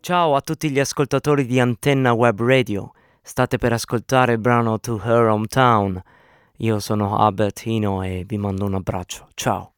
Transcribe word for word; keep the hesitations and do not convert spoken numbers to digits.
Ciao a tutti gli ascoltatori di Antenna Web Radio. State per ascoltare il brano To Her Hometown. Io sono Albertino e vi mando un abbraccio. Ciao.